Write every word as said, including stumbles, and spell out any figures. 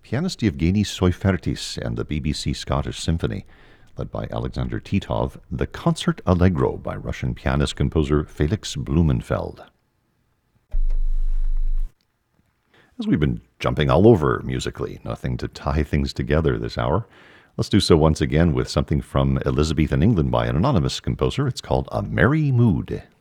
pianist Yevgeny Soifertis and the B B C Scottish Symphony, led by Alexander Titov, the Concert Allegro by Russian pianist-composer Felix Blumenfeld. As we've been jumping all over musically, nothing to tie things together this hour, let's do so once again with something from Elizabethan England by an anonymous composer. It's called A Merry Mood.